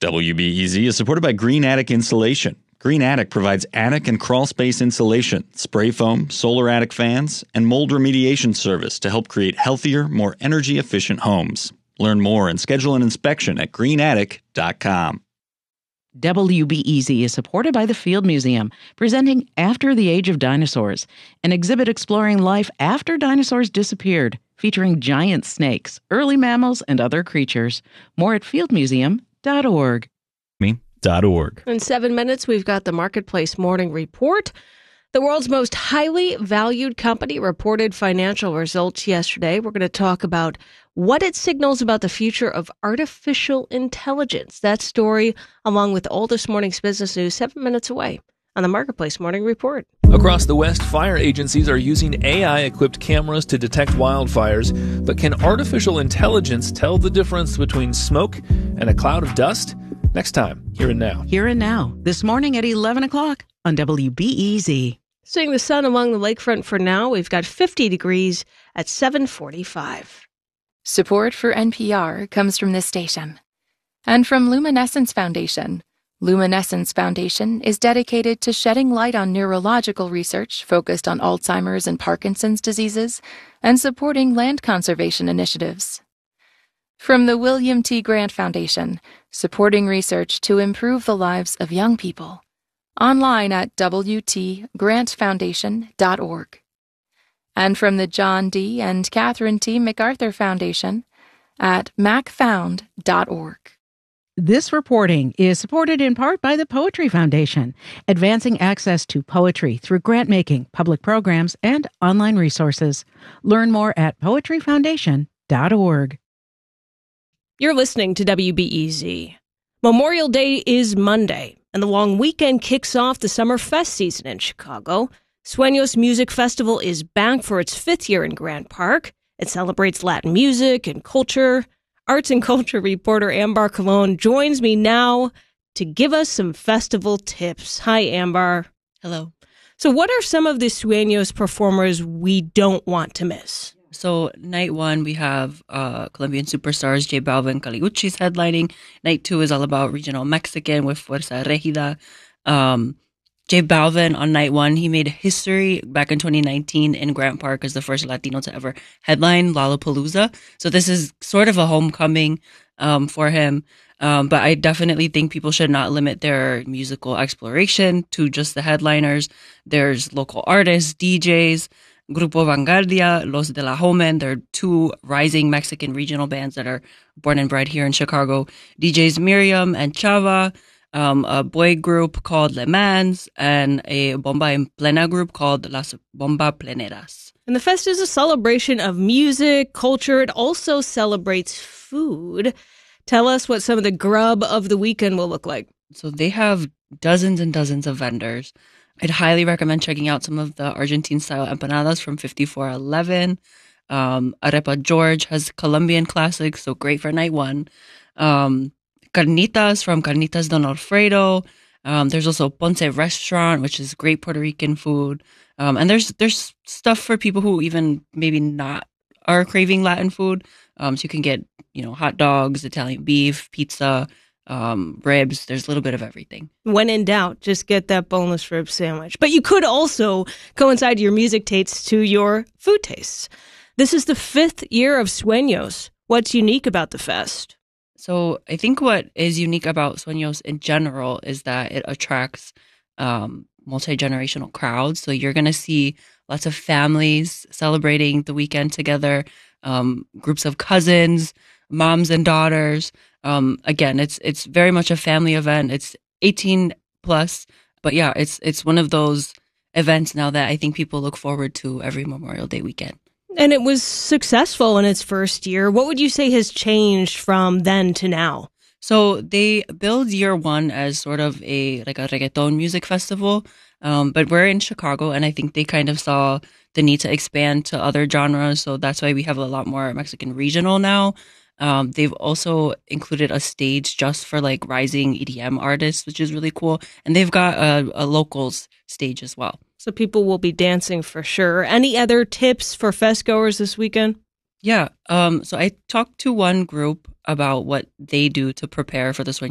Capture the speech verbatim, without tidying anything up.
W B E Z is supported by Green Attic Insulation. Green Attic provides attic and crawl space insulation, spray foam, solar attic fans, and mold remediation service to help create healthier, more energy-efficient homes. Learn more and schedule an inspection at green attic dot com. W B E Z is supported by the Field Museum, presenting After the Age of Dinosaurs, an exhibit exploring life after dinosaurs disappeared, featuring giant snakes, early mammals, and other creatures. More at field museum dot org. Me dot org. In seven minutes, we've got the Marketplace Morning Report. The world's most highly valued company reported financial results yesterday. We're going to talk about what it signals about the future of artificial intelligence. That story, along with all this morning's business news, seven minutes away on the Marketplace Morning Report. Across the West, fire agencies are using A I-equipped cameras to detect wildfires. But can artificial intelligence tell the difference between smoke and a cloud of dust? Next time, Here and Now. Here and Now, this morning at eleven o'clock on W B E Z. Seeing the sun along the lakefront for now, we've got fifty degrees at seven forty-five. Support for N P R comes from this station and from Luminescence Foundation. Luminescence Foundation is dedicated to shedding light on neurological research focused on Alzheimer's and Parkinson's diseases and supporting land conservation initiatives. From the William T. Grant Foundation, supporting research to improve the lives of young people. Online at w t grant foundation dot org. And from the John D. and Catherine T. MacArthur Foundation at mac found dot org. This reporting is supported in part by the Poetry Foundation, advancing access to poetry through grant-making, public programs, and online resources. Learn more at poetry foundation dot org. You're listening to W B E Z. Memorial Day is Monday, and the long weekend kicks off the Summer Fest season in Chicago. Sueños Music Festival is back for its fifth year in Grant Park. It celebrates Latin music and culture. Arts and culture reporter Ambar Colon joins me now to give us some festival tips. Hi, Ambar. Hello. So what are some of the Sueños performers we don't want to miss? So night one, we have uh, Colombian superstars J Balvin, Kali Uchis headlining. Night two is all about regional Mexican with Fuerza Regida. Um, J Balvin on night one, he made history back in twenty nineteen in Grant Park as the first Latino to ever headline Lollapalooza. So this is sort of a homecoming um, for him. Um, but I definitely think people should not limit their musical exploration to just the headliners. There's local artists, D Js, Grupo Vanguardia, Los de la Jomen. They're two rising Mexican regional bands that are born and bred here in Chicago. D Js Miriam and Chava, um, a boy group called Le Mans, and a bomba en plena group called Las Bomba Pleneras. And the fest is a celebration of music, culture. It also celebrates food. Tell us what some of the grub of the weekend will look like. So they have dozens and dozens of vendors. I'd highly recommend checking out some of the Argentine-style empanadas from fifty-four eleven. Um, Arepa George has Colombian classics, so great for night one. Um, carnitas from Carnitas Don Alfredo. Um, there's also Ponce Restaurant, which is great Puerto Rican food. Um, and there's there's stuff for people who even maybe not are craving Latin food. Um, so you can get, you know, hot dogs, Italian beef, pizza, um, ribs. There's a little bit of everything. When in doubt, just get that boneless rib sandwich. But you could also coincide your music tastes to your food tastes. This is the fifth year of Sueños. What's unique about the fest? So I think what is unique about Sueños in general is that it attracts um, multi-generational crowds. So you're going to see lots of families celebrating the weekend together, um, groups of cousins, moms and daughters. Um, again, it's it's very much a family event. It's eighteen plus, but yeah, it's it's one of those events now that I think people look forward to every Memorial Day weekend. And it was successful in its first year. What would you say has changed from then to now? So they build year one as sort of a like a reggaeton music festival, um, but we're in Chicago, and I think they kind of saw the need to expand to other genres. So that's why we have a lot more Mexican regional now. Um, they've also included a stage just for like rising E D M artists, which is really cool. And they've got a, a locals stage as well. So people will be dancing for sure. Any other tips for fest goers this weekend? Yeah. Um, so I talked to one group about what they do to prepare for the Sueños